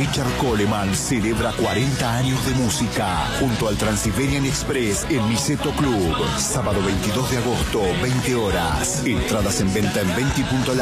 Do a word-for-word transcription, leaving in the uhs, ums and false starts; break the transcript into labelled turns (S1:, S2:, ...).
S1: Richard Coleman celebra cuarenta años de música junto al Transiberian Express en Niceto Club. Sábado veintidós de agosto, veinte horas. Entradas en venta en venti punto live.